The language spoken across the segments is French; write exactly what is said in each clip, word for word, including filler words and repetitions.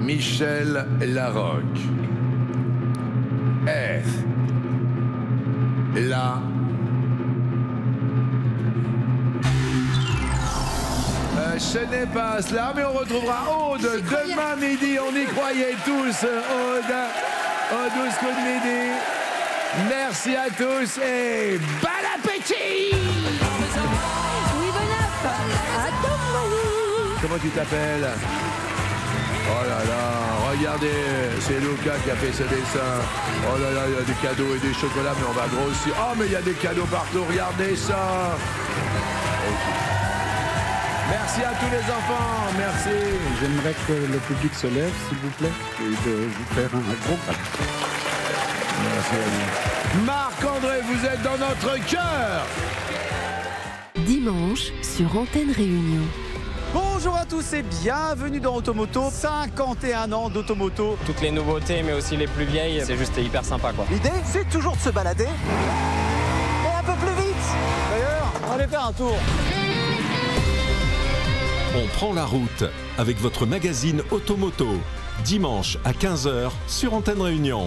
Michel Larocque. R. La. Euh, ce n'est pas cela, mais on retrouvera Aude demain midi. On y croyait tous, Aude. Aude, douze coups de midi. Merci à tous et bon appétit! Oui, bon appétit. Comment tu t'appelles? Oh là là, regardez, c'est Lucas qui a fait ce dessin. Oh là là, il y a des cadeaux et des chocolats, mais on va grossir. Oh, mais il y a des cadeaux partout, regardez ça. Okay. Merci à tous les enfants, merci. J'aimerais que le public se lève, s'il vous plaît, et de vous faire un gros câlin. Merci à vous. Marc-André, vous êtes dans notre cœur. Dimanche sur Antenne Réunion. Bonjour à tous et bienvenue dans Automoto. cinquante et un ans d'Automoto. Toutes les nouveautés, mais aussi les plus vieilles, c'est juste hyper sympa, quoi. L'idée, c'est toujours de se balader. Et un peu plus vite. D'ailleurs, on va aller faire un tour. On prend la route avec votre magazine Automoto. Dimanche à quinze heures sur Antenne Réunion.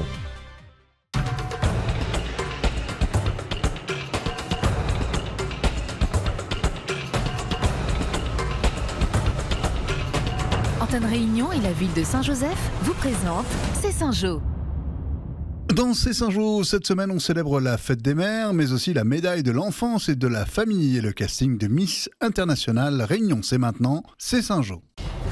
Antenne Réunion et la ville de Saint-Joseph vous présentent C'est Saint-Jo. Dans C'est Saint-Jo, cette semaine, on célèbre la fête des mères, mais aussi la médaille de l'enfance et de la famille et le casting de Miss International Réunion. C'est maintenant, C'est Saint-Jo.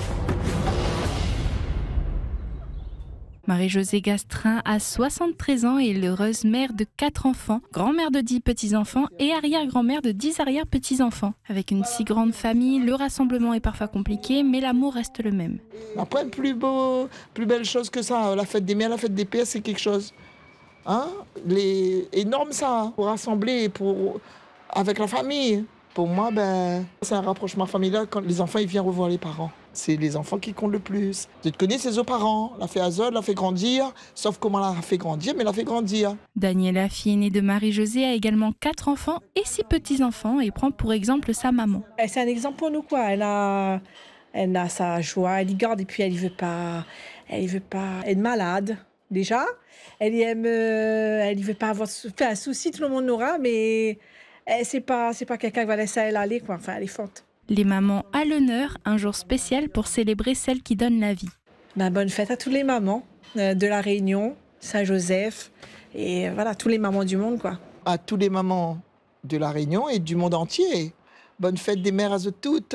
Marie-Josée Gastrin a soixante-treize ans et est l'heureuse mère de quatre enfants, grand-mère de dix petits-enfants et arrière-grand-mère de dix arrière-petits-enfants. Avec une si grande famille, le rassemblement est parfois compliqué, mais l'amour reste le même. Après, plus beau, plus belle chose que ça, la fête des mères, la fête des pères, c'est quelque chose. Hein? Les... énorme ça, hein, pour rassembler pour... avec la famille. Pour moi, ben, c'est un rapprochement familial quand les enfants ils viennent revoir les parents. C'est les enfants qui comptent le plus. Tu te connais ses autres parents, l'a fait Azol, l'a fait grandir, sauf comment l'a fait grandir, mais l'a fait grandir. Daniela, fille aînée de Marie-Josée, a également quatre enfants et six petits-enfants et prend pour exemple sa maman. C'est un exemple pour nous, quoi. Elle a, elle a sa joie, elle y garde et puis elle ne veut pas, elle veut pas être malade, déjà. Elle aime, elle ne veut pas avoir fait un souci, tout le monde l'aura, mais c'est pas, c'est pas quelqu'un qui va laisser elle aller, quoi. Enfin, elle est forte. Les mamans à l'honneur, un jour spécial pour célébrer celles qui donnent la vie. Ben, bonne fête à toutes les mamans euh, de La Réunion, Saint-Joseph, et voilà, tous les mamans du monde, quoi. À tous les mamans de La Réunion et du monde entier. Bonne fête des mères à eux toutes.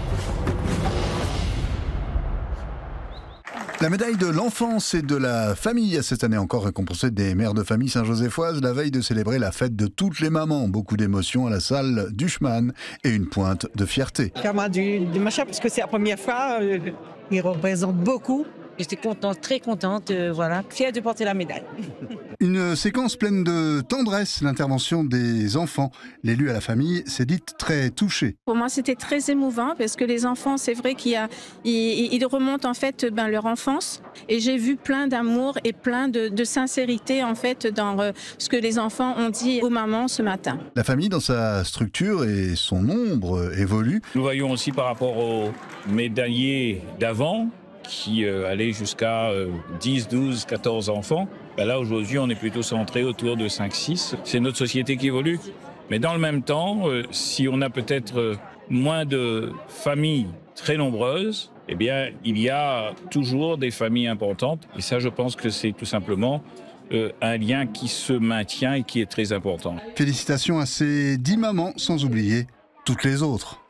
La médaille de l'enfance et de la famille a cette année encore récompensé des mères de famille saint-joséphoises la veille de célébrer la fête de toutes les mamans. Beaucoup d'émotions à la salle d'Uschmann et une pointe de fierté. Clairement du, du machin parce que c'est la première fois, euh, il représente beaucoup. J'étais contente, très contente, euh, voilà, fière de porter la médaille. Une séquence pleine de tendresse, l'intervention des enfants. L'élu à la famille s'est dite très touchée. Pour moi, c'était très émouvant parce que les enfants, c'est vrai qu'ils ils, ils remontent en fait ben, leur enfance. Et j'ai vu plein d'amour et plein de, de sincérité en fait dans euh, ce que les enfants ont dit aux mamans ce matin. La famille, dans sa structure et son nombre, évolue. Nous voyons aussi par rapport aux médaillés d'avant, qui euh, allait jusqu'à euh, dix, douze, quatorze enfants. Ben là, aujourd'hui, on est plutôt centré autour de cinq, six. C'est notre société qui évolue. Mais dans le même temps, euh, si on a peut-être euh, moins de familles très nombreuses, eh bien, il y a toujours des familles importantes. Et ça, je pense que c'est tout simplement euh, un lien qui se maintient et qui est très important. Félicitations à ces dix mamans, sans oublier toutes les autres.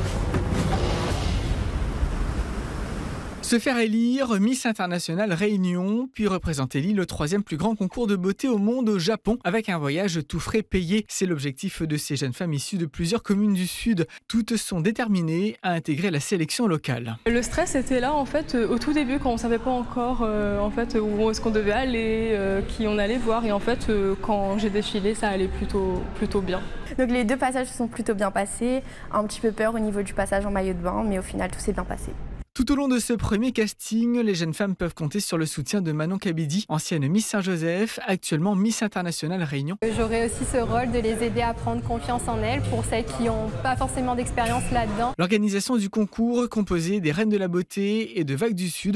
Se faire élire Miss International Réunion, puis représenter l'île au troisième plus grand concours de beauté au monde au Japon, avec un voyage tout frais payé. C'est l'objectif de ces jeunes femmes issues de plusieurs communes du Sud. Toutes sont déterminées à intégrer la sélection locale. Le stress était là en fait au tout début quand on ne savait pas encore euh, en fait, où est-ce qu'on devait aller, euh, qui on allait voir. Et en fait, euh, quand j'ai défilé, ça allait plutôt, plutôt bien. Donc les deux passages se sont plutôt bien passés. Un petit peu peur au niveau du passage en maillot de bain, mais au final, tout s'est bien passé. Tout au long de ce premier casting, les jeunes femmes peuvent compter sur le soutien de Manon Kabidi, ancienne Miss Saint-Joseph, actuellement Miss International Réunion. J'aurai aussi ce rôle de les aider à prendre confiance en elles pour celles qui n'ont pas forcément d'expérience là-dedans. L'organisation du concours, composée des Reines de la Beauté et de Vagues du Sud,